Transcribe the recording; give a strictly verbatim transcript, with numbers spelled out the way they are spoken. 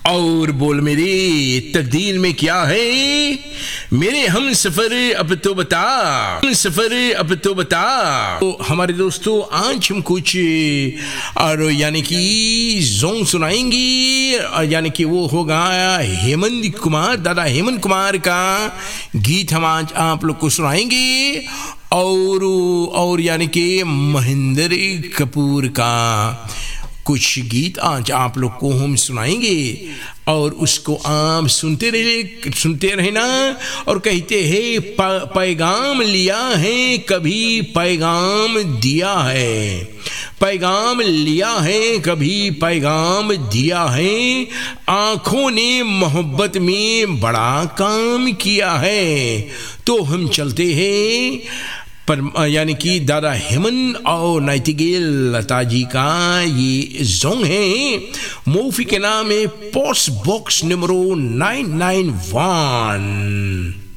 और बोल मेरी तकदीर में क्या है, मेरे हम सफर अब तो बता, हम सफर अब तो बता। तो हमारे दोस्तों आज हम कुछ और यानी कि जोंग सुनाएंगे, यानी कि वो होगा हेमंत कुमार, दादा हेमंत कुमार का गीत हम आज आप लोग को सुनाएंगे। और और यानी कि महेंद्र कपूर का कुछ गीत आज आप लोग को हम सुनाएंगे और उसको आप सुनते रहे सुनते रहना और कहते हैं पैगाम लिया है कभी पैगाम दिया है, पैगाम लिया है कभी पैगाम दिया है, आँखों ने मोहब्बत में बड़ा काम किया है। तो हम चलते हैं पर यानी कि दादा हेमंत और नाइटिंगेल लता जी का ये जोंग है। मूवी के नाम है post box number nine nine one.